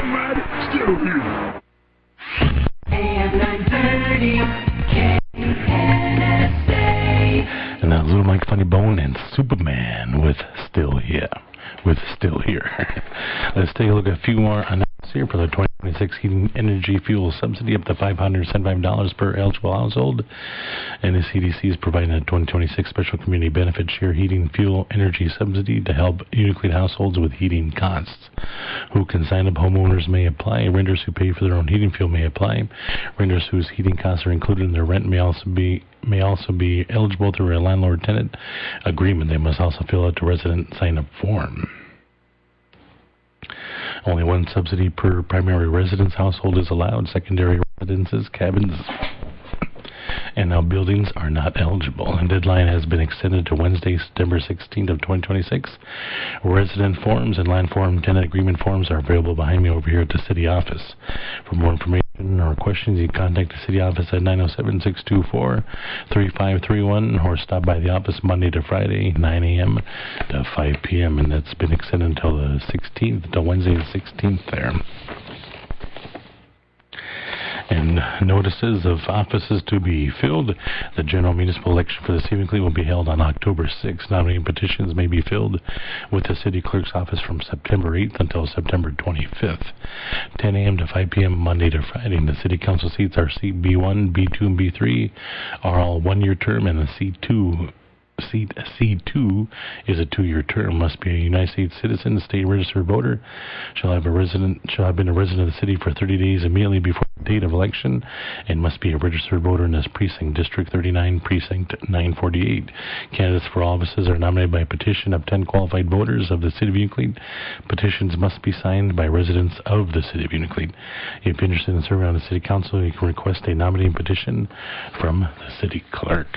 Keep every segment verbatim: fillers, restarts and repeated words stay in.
Conrad, still here. A M nine thirty, K N S A. And that was Little Mike Funny Bone and Superman with Still Here. With Still Here. Let's take a look at a few more announcements here for the twenty twenty-six heating energy fuel subsidy up to five hundred seventy-five dollars per eligible household. And the C D C is providing a twenty twenty-six special community benefit share heating fuel energy subsidy to help Uniclean households with heating costs. Who can sign up? Homeowners may apply. Renters who pay for their own heating fuel may apply. Renters whose heating costs are included in their rent may also be may also be eligible through a landlord-tenant agreement. They must also fill out the resident sign-up form. Only one subsidy per primary residence household is allowed. Secondary residences, cabins, and now buildings are not eligible. The deadline has been extended to Wednesday, September sixteenth of twenty twenty-six. Resident forms and land form tenant agreement forms are available behind me over here at the city office. For more information or questions, you can contact the city office at nine oh seven, six two four, three five three one or stop by the office Monday to Friday, nine a.m. to five p.m. And that's been extended until the sixteenth, until Wednesday the sixteenth there. And notices of offices to be filled. The general municipal election for the city of Uniclean will be held on October sixth. Nominating petitions may be filled with the city clerk's office from September eighth until September twenty-fifth. ten a.m. to five p.m. Monday to Friday. And the city council seats are seat B one, B two, and B three are all one-year term, and the seat two Seat C two is a two-year term. Must be a United States citizen, state registered voter. Shall have a resident. Shall have been a resident of the city for thirty days immediately before the date of election, and must be a registered voter in this precinct, District thirty-nine, Precinct nine forty-eight. Candidates for offices are nominated by a petition of ten qualified voters of the city of Uniclean. Petitions must be signed by residents of the city of Uniclean. If you're interested in serving on the city council, you can request a nominating petition from the city clerk.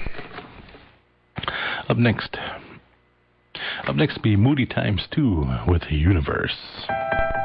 Up next, up next be Moody Times two with the Universe.